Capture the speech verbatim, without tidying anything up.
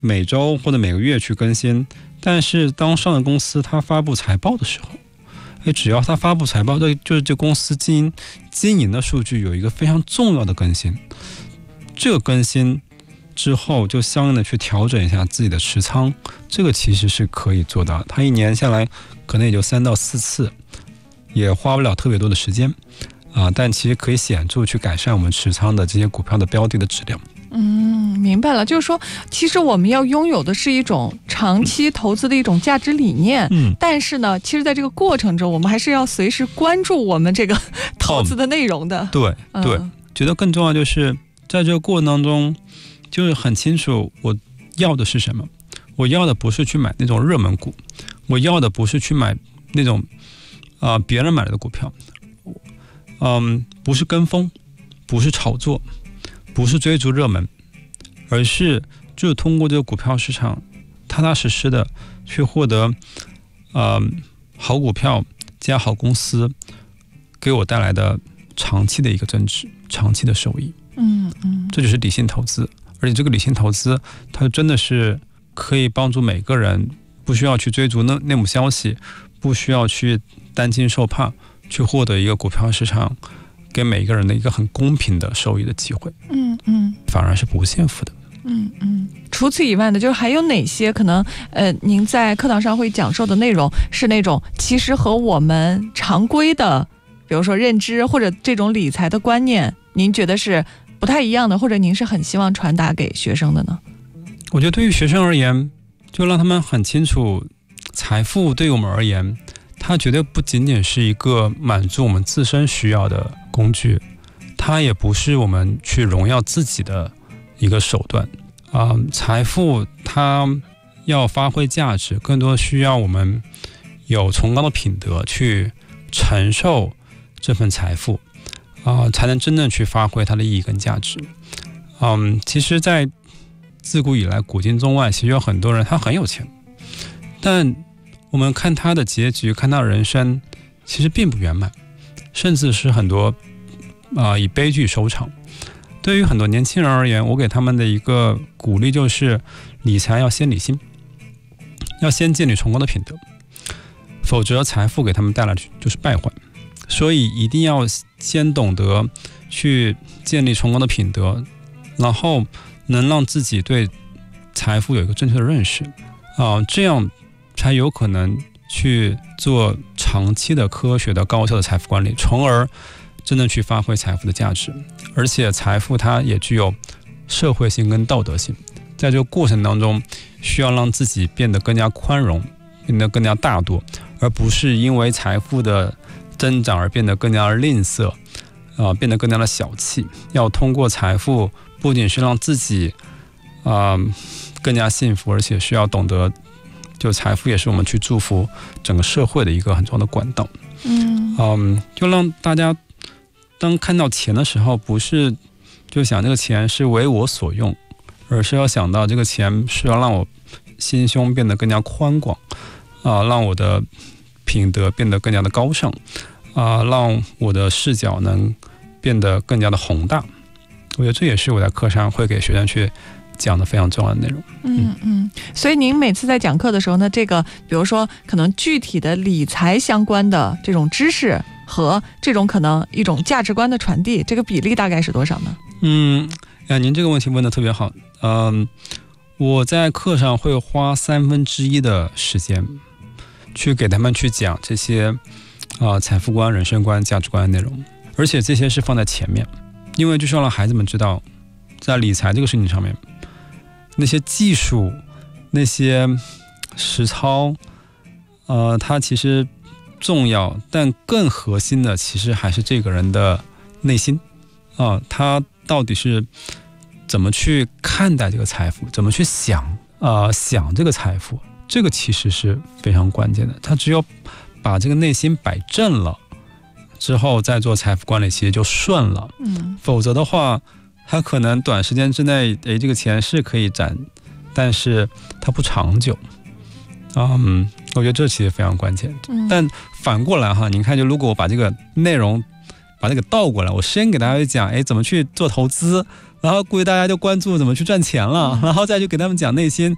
每周或者每个月去更新，但是当上市公司它发布财报的时候，哎，只要它发布财报，这就是这公司经营经营的数据有一个非常重要的更新，这个更新之后就相应的去调整一下自己的持仓，这个其实是可以做到的。它一年下来可能也就三到四次，也花不了特别多的时间啊，但其实可以显著去改善我们持仓的这些股票的标的的质量。 嗯，明白了，就是说其实我们要拥有的是一种长期投资的一种价值理念，嗯，但是呢其实在这个过程中我们还是要随时关注我们这个投资的内容的。 哦、对对、嗯，觉得更重要就是在这个过程当中就是很清楚我要的是什么，我要的不是去买那种热门股，我要的不是去买那种啊、呃、别人买的股票，嗯，不是跟风，不是炒作，不是追逐热门，而是就是通过这个股票市场踏踏实实的去获得呃好股票加好公司给我带来的长期的一个增值，长期的收益。 嗯嗯， 这就是理性投资，而且这个理性投资它真的是可以帮助每个人，不需要去追逐内内幕消息，不需要去担惊受怕，去获得一个股票市场给每个人的一个很公平的收益的机会。 嗯嗯， 反而是不限负的。 嗯嗯，除此以外呢，就是还有哪些可能呃，您在课堂上会讲授的内容是那种其实和我们常规的，比如说认知或者这种理财的观念，您觉得是不太一样的，或者您是很希望传达给学生的呢？ 我觉得对于学生而言，就让他们很清楚，财富对于我们而言，它绝对不仅仅是一个满足我们自身需要的工具，它也不是我们去荣耀自己的一个手段啊、呃。财富它要发挥价值，更多需要我们有崇高的品德去承受这份财富啊、呃，才能真正去发挥它的意义跟价值。嗯，其实在自古以来古今中外，其实有很多人他很有钱，但我们看他的结局，看他的人生其实并不圆满，甚至是很多啊、呃、以悲剧收场。对于很多年轻人而言，我给他们的一个鼓励就是理财要先理性，要先建立崇高的品德，否则财富给他们带来就是败坏。所以一定要先懂得去建立崇高的品德，然后能让自己对财富有一个正确的认识啊、呃，这样才有可能去做长期的科学的高效的财富管理，从而真正去发挥财富的价值。而且财富它也具有社会性跟道德性，在这个过程当中需要让自己变得更加宽容，变得更加大度，而不是因为财富的增长而变得更加吝啬啊、呃，变得更加的小气。要通过财富不仅是让自己啊、呃、更加幸福，而且需要懂得就财富也是我们去祝福整个社会的一个很重要的管道。 嗯嗯，就让大家当看到钱的时候，不是就想这个钱是为我所用，而是要想到这个钱是要让我心胸变得更加宽广啊、呃，让我的品德变得更加的高尚啊、呃，让我的视角能变得更加的宏大。我觉得这也是我在课上会给学生去讲的非常重要的内容。 嗯嗯，所以您每次在讲课的时候呢，这个比如说可能具体的理财相关的这种知识和这种可能一种价值观的传递，这个比例大概是多少呢？ 嗯，呀，您这个问题问得特别好。嗯，我在课上会花三分之一的时间去给他们去讲这些啊、呃、财富观、人生观、价值观的内容，而且这些是放在前面，因为就是要让孩子们知道，在理财这个事情上面，那些技术、那些实操，呃，它其实重要，但更核心的其实还是这个人的内心啊、呃，他到底是怎么去看待这个财富，怎么去想啊、呃、想这个财富，这个其实是非常关键的。他只有把这个内心摆正了之后，再做财富管理，其实就顺了。 嗯， 否则的话，他可能短时间之内，诶，这个钱是可以攒，但是它不长久。嗯，我觉得这其实非常关键。 嗯、 但反过来哈，你看，就如果我把这个内容把这个倒过来，我先给大家讲，诶，怎么去做投资，然后估计大家就关注怎么去赚钱了，嗯、然后再去给他们讲内心，